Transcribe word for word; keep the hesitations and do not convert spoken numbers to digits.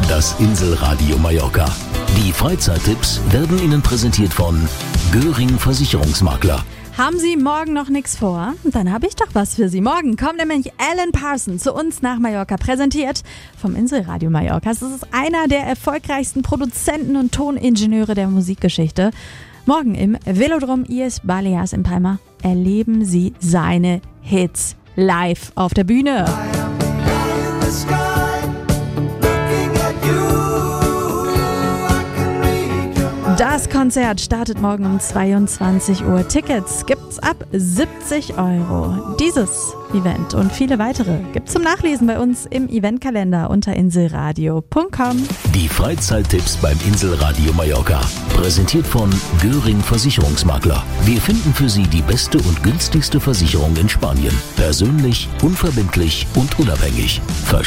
Das Inselradio Mallorca. Die Freizeittipps werden Ihnen präsentiert von Göring Versicherungsmakler. Haben Sie morgen noch nichts vor? Dann habe ich doch was für Sie. Morgen kommt nämlich Alan Parsons zu uns nach Mallorca, präsentiert vom Inselradio Mallorca. Das ist einer der erfolgreichsten Produzenten und Toningenieure der Musikgeschichte. Morgen im Velodrom Illes Balears in Palma erleben Sie seine Hits live auf der Bühne. Das Konzert startet morgen um zweiundzwanzig Uhr. Tickets gibt's ab siebzig Euro. Dieses Event und viele weitere gibt's zum Nachlesen bei uns im Eventkalender unter inselradio punkt com. Die Freizeittipps beim Inselradio Mallorca. Präsentiert von Göring Versicherungsmakler. Wir finden für Sie die beste und günstigste Versicherung in Spanien. Persönlich, unverbindlich und unabhängig.